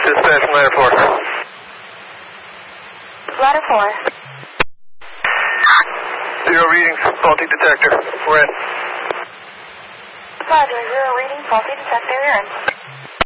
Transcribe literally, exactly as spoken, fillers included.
Dispatch ladder four. Ladder four. Zero readings, faulty detector. We're in. Roger, zero reading, faulty detector, you're in.